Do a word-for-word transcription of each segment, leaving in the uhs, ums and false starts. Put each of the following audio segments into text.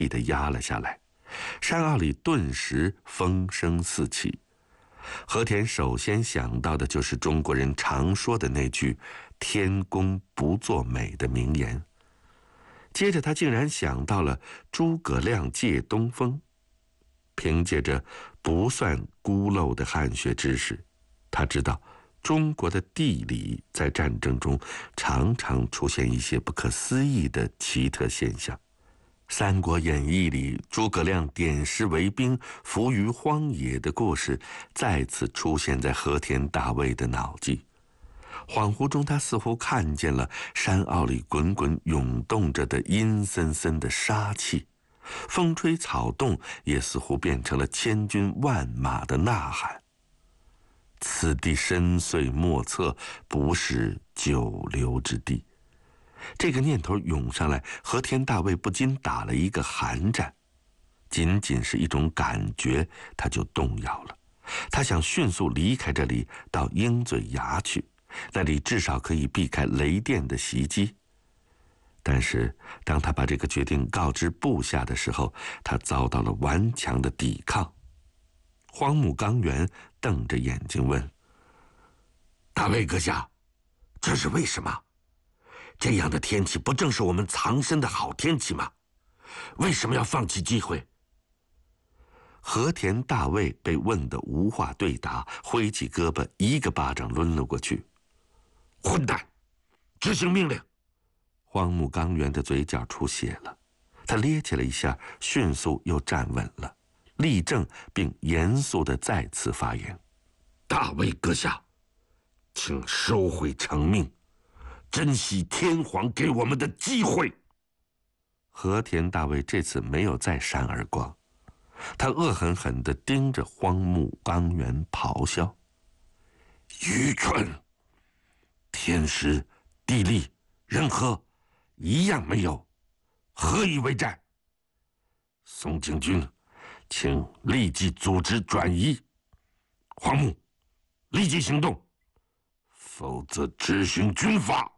地压了下来，山坳里顿时风声四起。和田首先想到的就是中国人常说的那句“天公不作美”的名言。接着他竟然想到了诸葛亮借东风。凭借着不算孤陋的汉学知识，他知道中国的地理在战争中常常出现一些不可思议的奇特现象。《三国演义》里诸葛亮点石为兵、伏于荒野的故事再次出现在和田大卫的脑际。恍惚中，他似乎看见了山坳里滚滚涌动着的阴森森的杀气，风吹草动也似乎变成了千军万马的呐喊。此地深邃莫测，不是久留之地。这个念头涌上来，和田大卫不禁打了一个寒战。仅仅是一种感觉，他就动摇了。他想迅速离开这里，到鹰嘴崖去，那里至少可以避开雷电的袭击。但是当他把这个决定告知部下的时候，他遭到了顽强的抵抗。荒木纲原瞪着眼睛问：“ 大卫阁下，这是为什么？这样的天气不正是我们藏身的好天气吗？为什么要放弃机会？” 和田大卫被问得无话对答，挥起胳膊一个巴掌抡了过去。 “混蛋，执行命令！” 荒木纲原的嘴角出血了，他咧起了一下，迅速又站稳了，立正并严肃地再次发言：“ 大卫阁下，请收回成命，珍惜天皇给我们的机会。” 和田大卫这次没有再扇耳光，他恶狠狠地盯着荒木纲原咆哮：“ 愚蠢！天时、地利、人和，一样没有，何以为战？宋景军，请立即组织转移。黄木，立即行动，否则执行军法。”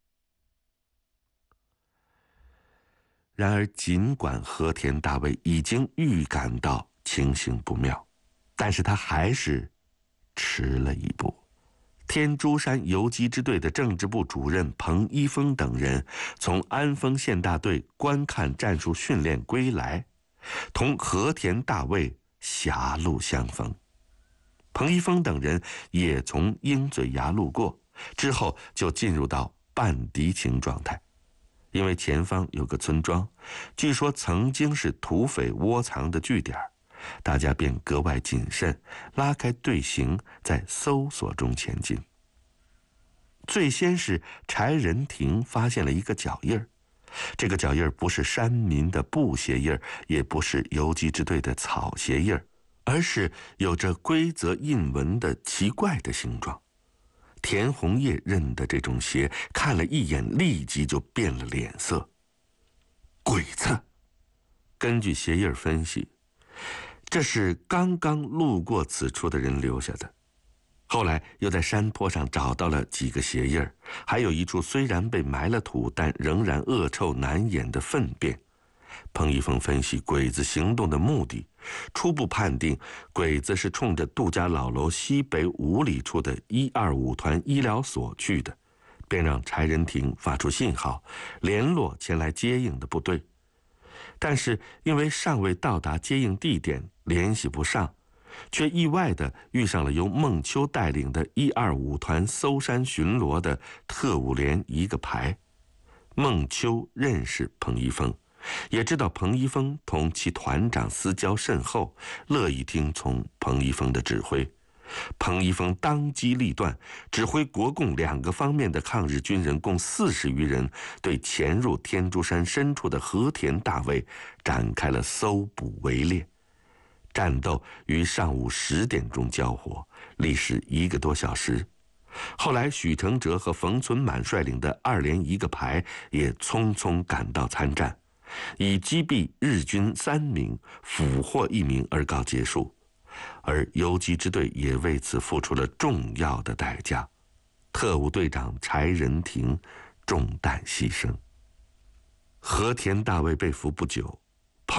然而，尽管和田大卫已经预感到情形不妙，但是他还是迟了一步。天竺山游击支队的政治部主任彭一峰等人从安丰县大队观看战术训练归来，同和田大卫狭路相逢。彭一峰等人也从鹰嘴崖路过，之后就进入到半敌情状态。因为前方有个村庄，据说曾经是土匪窝藏的据点，大家便格外谨慎，拉开队形，在搜索中前进。最先是柴仁亭发现了一个脚印儿，这个脚印儿不是山民的布鞋印儿，也不是游击支队的草鞋印儿，而是有着规则印纹的奇怪的形状。田红叶认得这种鞋，看了一眼，立即就变了脸色。鬼子！根据鞋印分析，这是刚刚路过此处的人留下的。后来又在山坡上找到了几个鞋印，还有一处虽然被埋了土，但仍然恶臭难掩的粪便。彭一峰分析鬼子行动的目的，初步判定鬼子是冲着杜家老楼西北五里处的一二五团医疗所去的，便让柴仁亭发出信号，联络前来接应的部队。但是因为尚未到达接应地点，联系不上，却意外地遇上了由孟秋带领的一二五团搜山巡逻的特务连一个排。孟秋认识彭一峰，也知道彭一峰同其团长私交甚厚，乐意听从彭一峰的指挥。彭一峰当机立断，指挥国共两个方面的抗日军人共四十余人，对潜入天竺山深处的和田大卫展开了搜捕围猎。战斗于上午十点钟交火，历时一个多小时。后来许承哲和冯存满率领的二连一个排也匆匆赶到参战，以击毙日军三名、俘获一名而告结束。而游击支队也为此付出了重要的代价，特务队长柴仁亭中弹牺牲。和田大卫被俘不久，